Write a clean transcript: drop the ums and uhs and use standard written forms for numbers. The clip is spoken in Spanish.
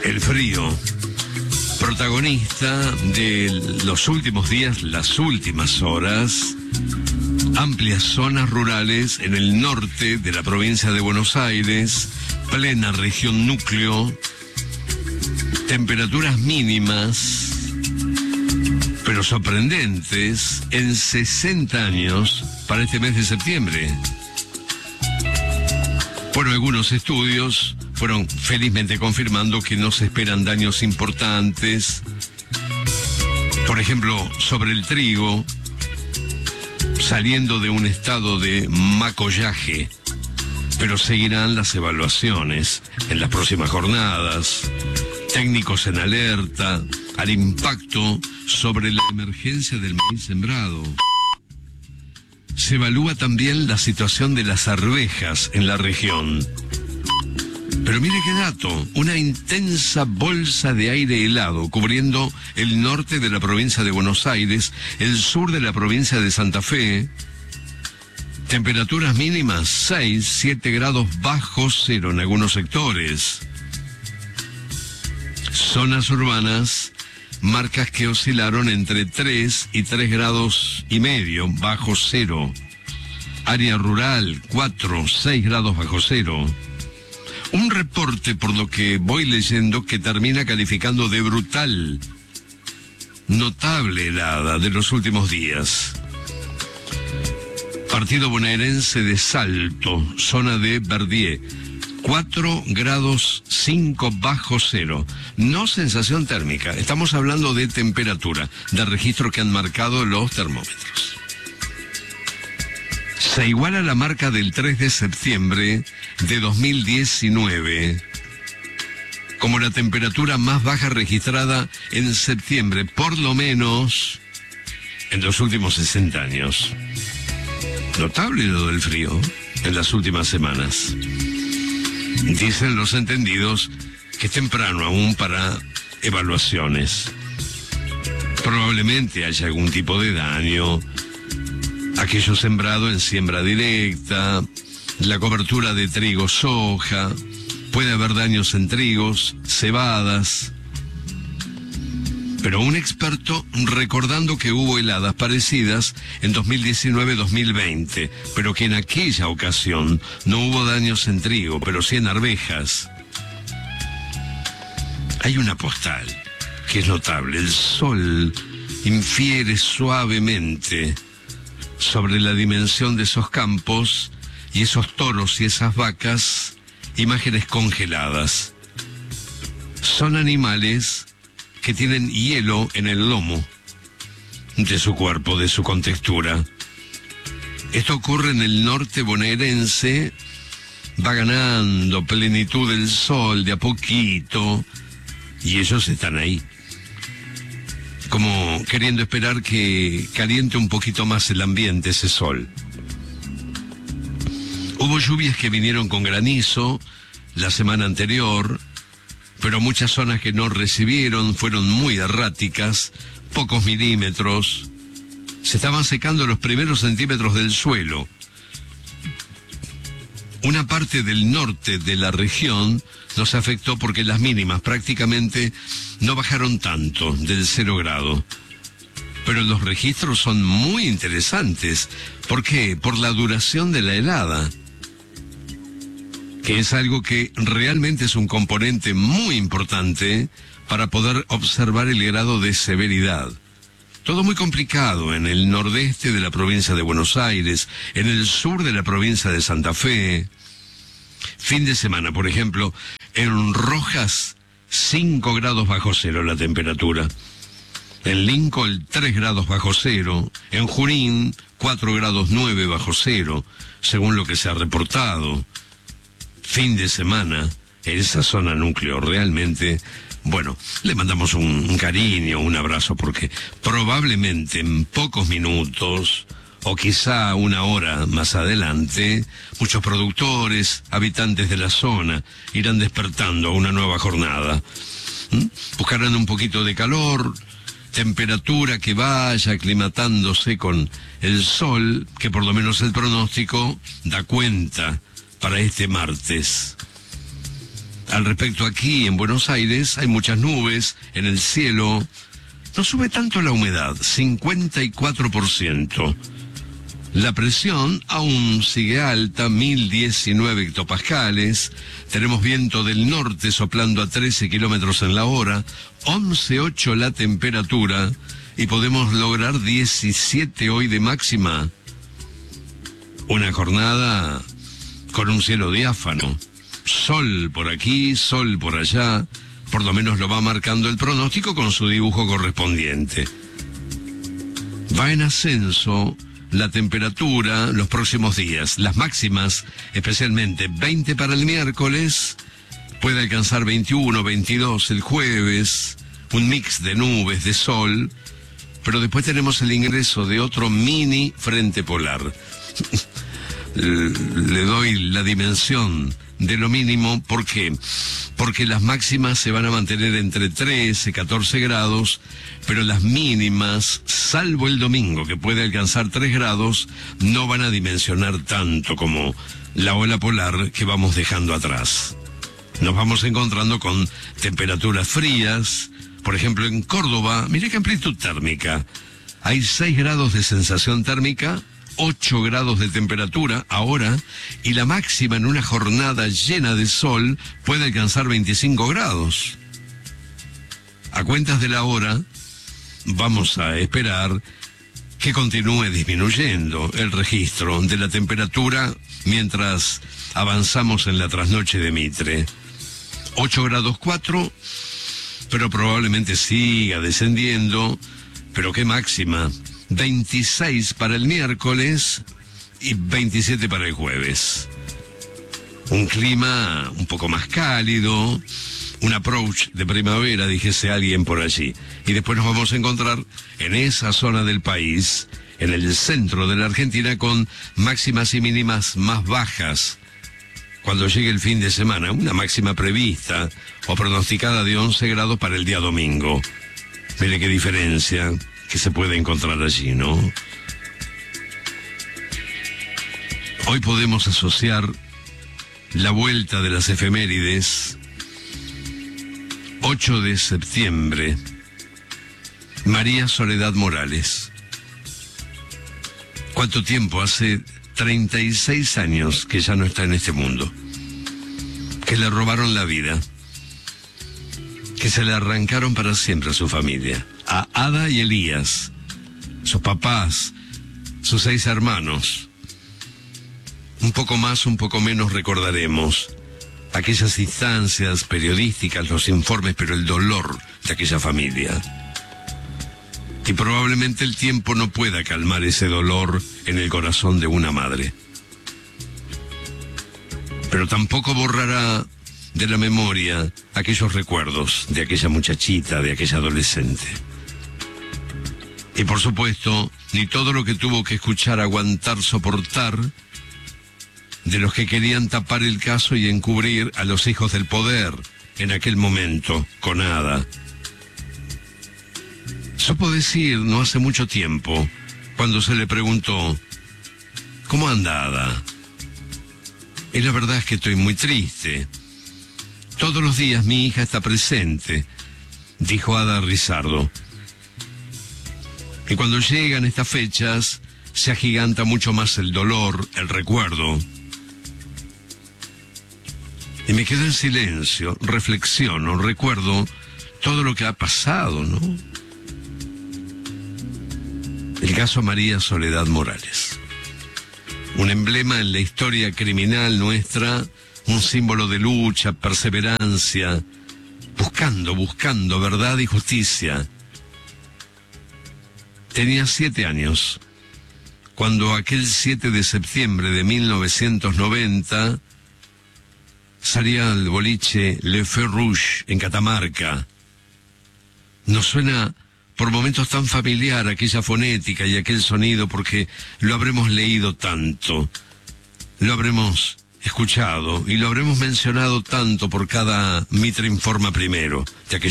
El frío, protagonista de los últimos días, las últimas horas. Amplias zonas rurales en el norte de la provincia de Buenos Aires, plena región núcleo, temperaturas mínimas, pero sorprendentes, en 60 años para este mes de septiembre. Bueno, algunos estudios fueron felizmente confirmando que no se esperan daños importantes. Por ejemplo, sobre el trigo, saliendo de un estado de macollaje, pero seguirán las evaluaciones en las próximas jornadas, técnicos en alerta al impacto sobre la emergencia del maíz sembrado. Se evalúa también la situación de las arvejas en la región. Pero mire qué dato, una intensa bolsa de aire helado cubriendo el norte de la provincia de Buenos Aires, el sur de la provincia de Santa Fe. Temperaturas mínimas 6, 7 grados bajo cero en algunos sectores. Zonas urbanas, marcas que oscilaron entre 3 y 3 grados y medio bajo cero. Área rural 4, 6 grados bajo cero. Un reporte, por lo que voy leyendo, que termina calificando de brutal, notable helada de los últimos días. Partido bonaerense de Salto, zona de Verdier, 4 grados 5 bajo cero. No sensación térmica, estamos hablando de temperatura, de registro que han marcado los termómetros. Se iguala la marca del 3 de septiembre de 2019 como la temperatura más baja registrada en septiembre, por lo menos en los últimos 60 años. Notable lo del frío en las últimas semanas. Dicen los entendidos que es temprano aún para evaluaciones. Probablemente haya algún tipo de daño, aquello sembrado en siembra directa, la cobertura de trigo, soja, puede haber daños en trigos, cebadas. Pero un experto recordando que hubo heladas parecidas en 2019-2020, pero que en aquella ocasión no hubo daños en trigo, pero sí en arvejas. Hay una postal que es notable. El sol infiere suavemente sobre la dimensión de esos campos y esos toros y esas vacas, imágenes congeladas. Son animales que tienen hielo en el lomo de su cuerpo, de su contextura. Esto ocurre en el norte bonaerense, va ganando plenitud el sol de a poquito, y ellos están ahí, como queriendo esperar que caliente un poquito más el ambiente, ese sol. Hubo lluvias que vinieron con granizo la semana anterior, pero muchas zonas que no recibieron fueron muy erráticas, pocos milímetros. Se estaban secando los primeros centímetros del suelo. Una parte del norte de la región nos afectó porque las mínimas prácticamente no bajaron tanto, del 0 grado. Pero los registros son muy interesantes. ¿Por qué? Por la duración de la helada, que es algo que realmente es un componente muy importante para poder observar el grado de severidad. Todo muy complicado en el nordeste de la provincia de Buenos Aires, en el sur de la provincia de Santa Fe. Fin de semana, por ejemplo, en Rojas, 5 grados bajo cero la temperatura. En Lincoln, 3 grados bajo cero. En Junín, 4 grados 9 bajo cero, según lo que se ha reportado. Fin de semana, en esa zona núcleo, realmente, bueno, le mandamos un cariño, un abrazo, porque probablemente en pocos minutos, o quizá una hora más adelante, muchos productores, habitantes de la zona, irán despertando a una nueva jornada. Buscarán un poquito de calor, temperatura que vaya aclimatándose con el sol, que por lo menos el pronóstico da cuenta para este martes. Al respecto, aquí en Buenos Aires hay muchas nubes en el cielo. No sube tanto la humedad, 54%. La presión aún sigue alta, 1019 hectopascales. Tenemos viento del norte soplando a 13 kilómetros en la hora, 11,8 la temperatura, y podemos lograr 17 hoy de máxima. Una jornada con un cielo diáfano. Sol por aquí, sol por allá. Por lo menos lo va marcando el pronóstico con su dibujo correspondiente. Va en ascenso la temperatura los próximos días. Las máximas, especialmente 20 para el miércoles, puede alcanzar 21, 22 el jueves, un mix de nubes, de sol, pero después tenemos el ingreso de otro mini frente polar. Le doy la dimensión de lo mínimo. ¿Por qué? Porque las máximas se van a mantener entre 13, 14 grados, pero las mínimas, salvo el domingo, que puede alcanzar 3 grados, no van a dimensionar tanto como la ola polar que vamos dejando atrás. Nos vamos encontrando con temperaturas frías. Por ejemplo, en Córdoba, mire qué amplitud térmica. Hay 6 grados de sensación térmica, 8 grados de temperatura ahora, y la máxima en una jornada llena de sol puede alcanzar 25 grados. A cuentas de la hora, vamos a esperar que continúe disminuyendo el registro de la temperatura mientras avanzamos en la trasnoche de Mitre. 8 grados 4, pero probablemente siga descendiendo. Pero qué máxima, 26 para el miércoles y 27 para el jueves. Un clima un poco más cálido, un approach de primavera, dijese alguien por allí. Y después nos vamos a encontrar en esa zona del país, en el centro de la Argentina, con máximas y mínimas más bajas. Cuando llegue el fin de semana, una máxima prevista o pronosticada de 11 grados para el día domingo. Mire qué diferencia que se puede encontrar allí, ¿no? Hoy podemos asociar la vuelta de las efemérides. 8 de septiembre, María Soledad Morales. ¿Cuánto tiempo? Hace 36 años que ya no está en este mundo. Que le robaron la vida. Que se le arrancaron para siempre a su familia. A Ada y Elías, sus papás, sus 6 hermanos. Un poco más, un poco menos recordaremos aquellas instancias periodísticas, los informes, pero el dolor de aquella familia. Y probablemente el tiempo no pueda calmar ese dolor en el corazón de una madre. Pero tampoco borrará de la memoria aquellos recuerdos de aquella muchachita, de aquella adolescente. Y por supuesto, ni todo lo que tuvo que escuchar, aguantar, soportar, de los que querían tapar el caso y encubrir a los hijos del poder en aquel momento, con Ada. Supo decir no hace mucho tiempo, cuando se le preguntó, ¿cómo anda Ada? Y la verdad es que estoy muy triste. Todos los días mi hija está presente, dijo Ada Rizardo. Y cuando llegan estas fechas, se agiganta mucho más el dolor, el recuerdo. Y me quedo en silencio, reflexiono, recuerdo todo lo que ha pasado, ¿no? El caso María Soledad Morales. Un emblema en la historia criminal nuestra, un símbolo de lucha, perseverancia, buscando verdad y justicia. Tenía 7 años, cuando aquel 7 de septiembre de 1990 salía al boliche Le Feu Rouge en Catamarca. Nos suena por momentos tan familiar aquella fonética y aquel sonido, porque lo habremos leído tanto, lo habremos escuchado y lo habremos mencionado tanto por cada Mitre Informa Primero de aquella